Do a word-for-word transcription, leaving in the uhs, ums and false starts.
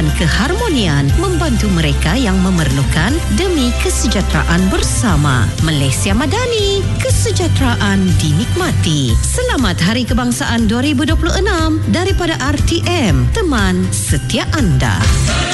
dan keharmonian, membantu mereka yang memerlukan demi kesejahteraan bersama. Malaysia Madani, kesejahteraan dinikmati. Selamat Hari Kebangsaan dua ribu dua puluh enam daripada R T M, teman setia anda.